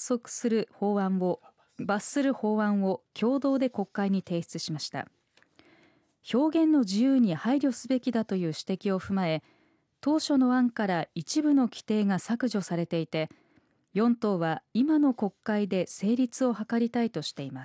する法案を共同で国会に提出しました。表現の自由に配慮すべきだという指摘を踏まえ、当初の案から一部の規定が削除されていて、4党は今の国会で成立を図りたいとしています。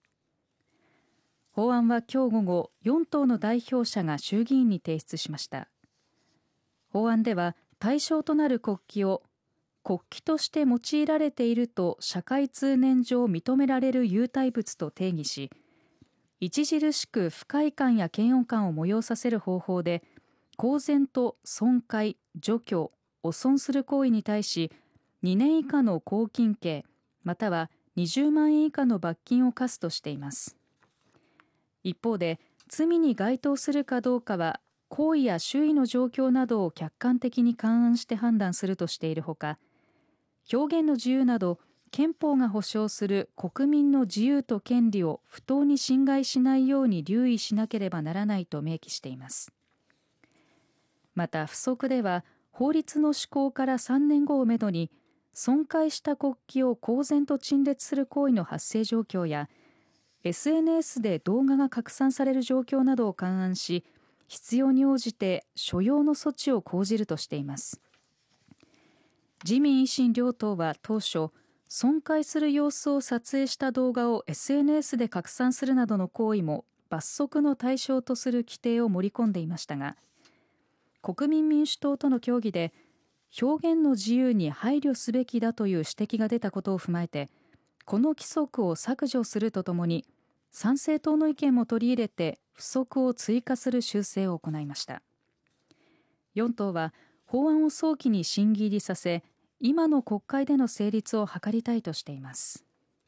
法案は今日午後、4党の代表者が衆議院に提出しました。法案では対象となる国旗を国旗として用いられていると社会通念上認められる有体物と定義し、著しく不快感や嫌悪感を催させる方法で公然と損壊、除去、汚損する行為に対し2年以下の拘禁刑または20万円以下の罰金を科すとしています。一方で罪に該当するかどうかは行為や周囲の状況などを客観的に勘案して判断するとしているほか、表現の自由など憲法が保障する国民の自由と権利を不当に侵害しないように留意しなければならないと明記しています。また付則では法律の施行から3年後をめどに損壊した国旗を公然と陳列する行為の発生状況や SNS で動画が拡散される状況などを勘案し、必要に応じて所要の措置を講じるとしています。自民維新両党は当初、損壊する様子を撮影した動画を SNS で拡散するなどの行為も罰則の対象とする規定を盛り込んでいましたが、国民民主党との協議で表現の自由に配慮すべきだという指摘が出たことを踏まえて、この規則を削除するとともに参政党の意見も取り入れて付則を追加する修正を行いました。4党は法案を早期に審議入りさせ、今の国会での成立を図りたいとしています。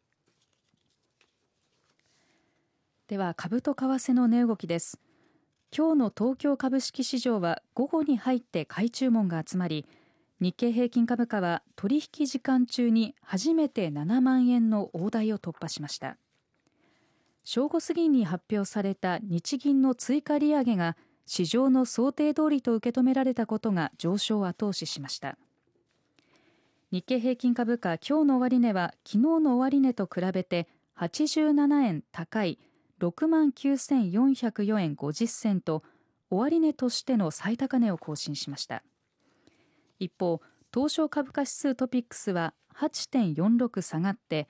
では株と為替の値動きです。今日の東京株式市場は午後に入って買い注文が集まり、日経平均株価は取引時間中に初めて7万円の大台を突破しました。正午過ぎに発表された日銀の追加利上げが市場の想定通りと受け止められたことが上昇を後押ししました。日経平均株価今日の終値は昨日の終値と比べて87円高い 69,404 円50銭と終値としての最高値を更新しました。一方、東証株価指数トピックスは 8.46 下がって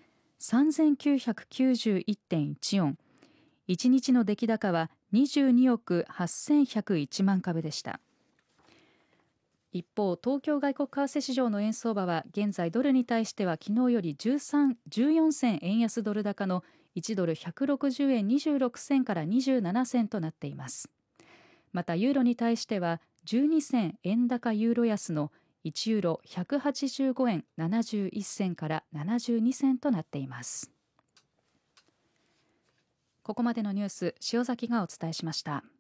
3991.14、1日の出来高は22億8101万株でした。一方、東京外国為替市場の円相場は現在ドルに対しては昨日より14銭円安ドル高の1ドル160円26銭から27銭となっています。またユーロに対しては12銭円高ユーロ安の1ユーロ185円71銭から72銭となっています。ここまでのニュース、塩崎がお伝えしました。